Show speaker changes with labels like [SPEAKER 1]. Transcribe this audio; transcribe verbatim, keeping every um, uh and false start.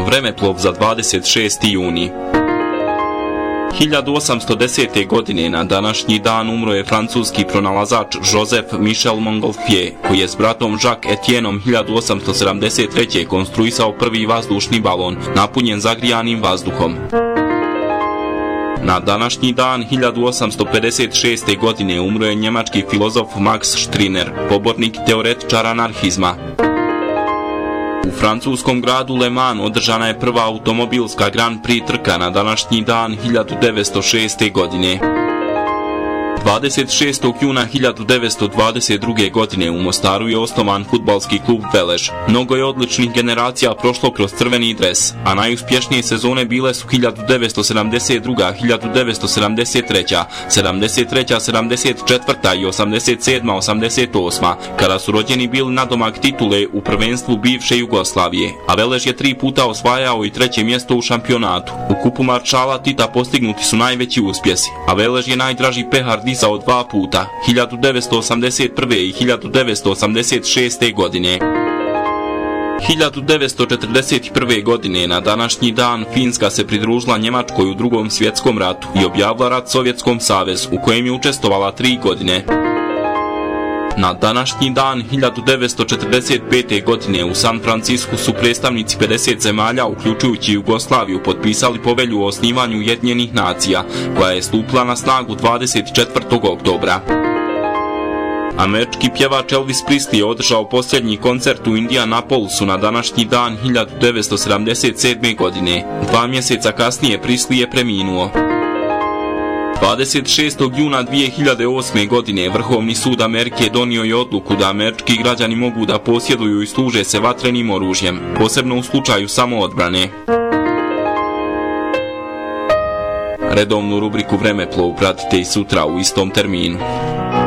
[SPEAKER 1] Vremeplov za dvadeset šesti juni. hiljadu osamsto desete. godine na današnji dan umro je francuski pronalazač Joseph Michel Montgolfier, koji je s bratom Jacques Etienneom hiljadu osamsto sedamdeset treće. konstruisao prvi vazdušni balon, napunjen zagrijanim vazduhom. Na današnji dan hiljadu osamsto pedeset šeste. godine umro je njemački filozof Max Stirner, pobornik teoretičara anarhizma. U francuskom gradu Le Mans održana je prva automobilska Grand Prix trka na današnji dan hiljadu devetsto šeste. godine. dvadeset šestog juna hiljadu devetsto dvadeset druge. godine u Mostaru je osnovan fudbalski klub Velež. Mnogo je odličnih generacija prošlo kroz crveni dres, a najuspješnije sezone bile su hiljadu devetsto sedamdeset druga. hiljadu devetsto sedamdeset treća. sedamdeset treća. sedamdeset četvrta. i osamdeset sedma. osamdeset osma. kada su rođeni bili nadomak titule u prvenstvu bivše Jugoslavije, a Velež je tri puta osvajao i treće mjesto u šampionatu. U kupu maršala Tita postignuti su najveći uspjesi, a Velež je najdraži pehar dizao dva puta, hiljadu devetsto osamdeset prve. i hiljadu devetsto osamdeset šeste. godine. hiljadu devetsto četrdeset prve. godine na današnji dan Finska se pridružila Njemačkoj u drugom svjetskom ratu i objavila rat Sovjetskom savezu, u kojem je učestvovala tri godine. Na današnji dan hiljadu devetsto četrdeset pete. godine u San Francisku su predstavnici pedeset zemalja, uključujući Jugoslaviju, potpisali povelju o osnivanju Ujedinjenih nacija, koja je stupila na snagu dvadeset četvrtog oktobra. Američki pjevač Elvis Presley je održao posljednji koncert u Indianapolisu na današnji dan hiljadu devetsto sedamdeset sedme. godine. Dva mjeseca kasnije Presley je preminuo. dvadeset šestog juna dvije hiljade osme. godine Vrhovni sud Amerike donio je odluku da američki građani mogu da posjeduju i služe se vatrenim oružjem, posebno u slučaju samoodbrane. Redovnu rubriku Vremeplov pratite i sutra u istom terminu.